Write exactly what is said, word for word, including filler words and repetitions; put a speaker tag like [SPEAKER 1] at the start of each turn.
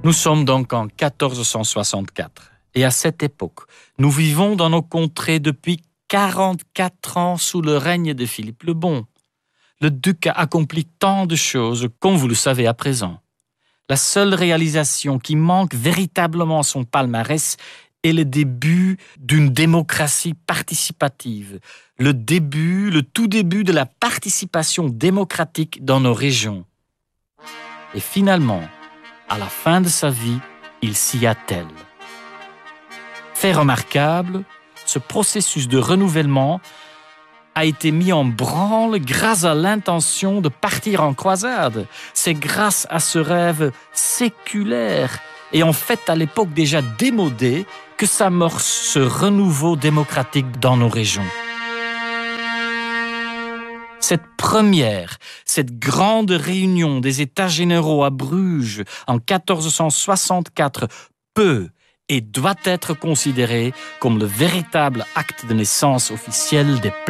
[SPEAKER 1] Nous sommes donc en quatorze cent soixante-quatre. Et à cette époque, nous vivons dans nos contrées depuis quarante-quatre ans sous le règne de Philippe le Bon. Le duc a accompli tant de choses, comme vous le savez à présent. La seule réalisation qui manque véritablement à son palmarès est le début d'une démocratie participative, le début, le tout début de la participation démocratique dans nos régions. Et finalement, à la fin de sa vie, il s'y attelle. Fait remarquable, ce processus de renouvellement a été mis en branle grâce à l'intention de partir en croisade. C'est grâce à ce rêve séculaire et en fait à l'époque déjà démodé que s'amorce ce renouveau démocratique dans nos régions. Cette première, cette grande réunion des États généraux à Bruges en quatorze cent soixante-quatre peut et doit être considérée comme le véritable acte de naissance officiel des